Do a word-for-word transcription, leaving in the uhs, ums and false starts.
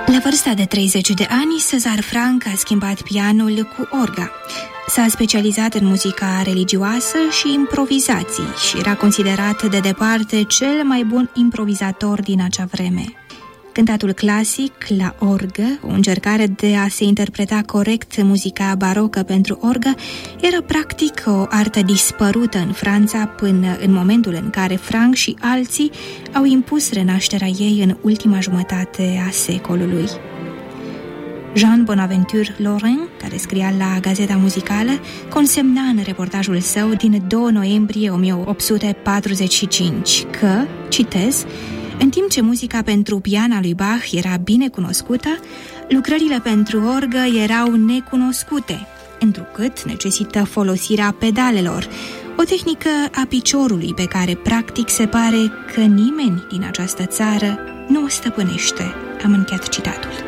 La vârsta de treizeci de ani, César Franck a schimbat pianul cu orga. S-a specializat în muzica religioasă și improvizații și era considerat de departe cel mai bun improvizator din acea vreme. Cântatul clasic la orgă, o încercare de a se interpreta corect muzica barocă pentru orgă, era practic o artă dispărută în Franța până în momentul în care Franck și alții au impus renașterea ei în ultima jumătate a secolului. Jean Bonaventure Laurent, care scria la Gazeta Muzicală, consemna în reportajul său din doi noiembrie o mie opt sute patruzeci și cinci că, citez, în timp ce muzica pentru pian a lui Bach era bine cunoscută, lucrările pentru orgă erau necunoscute, întrucât necesită folosirea pedalelor, o tehnică a piciorului pe care practic se pare că nimeni din această țară nu o stăpânește. Am încheiat citatul.